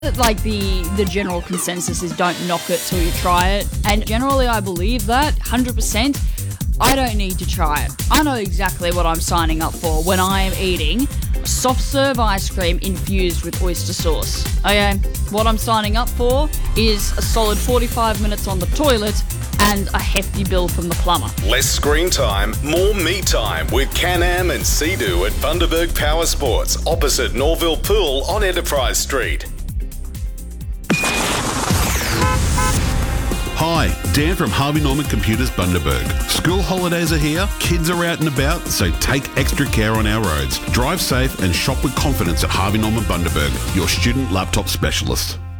Like the general consensus is don't knock it till you try it. And generally I believe that 100%. I don't need to try it. I know exactly what I'm signing up for when I am eating soft serve ice cream infused with oyster sauce. Okay, what I'm signing up for is a solid 45 minutes on the toilet and a hefty bill from the plumber. Less screen time, more me time with Can-Am and Sea-Doo at Bundaberg Power Sports, opposite Norville Pool on Enterprise Street. Hi, Dan from Harvey Norman Computers Bundaberg. School holidays are here, kids are out and about, so take extra care on our roads. Drive safe and shop with confidence at Harvey Norman Bundaberg, your student laptop specialist.